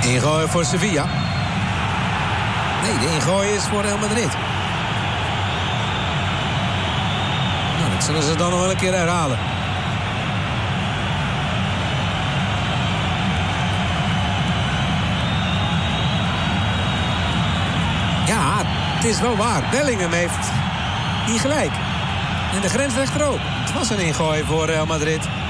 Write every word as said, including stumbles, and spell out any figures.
Ingooi voor Sevilla. Nee, de ingooi is voor Real Madrid. Nou, dat zullen ze dan nog wel een keer herhalen. Ja, het is wel waar. Bellingham heeft hier gelijk. En de grensrechter ook. Het was een ingooi voor Real Madrid.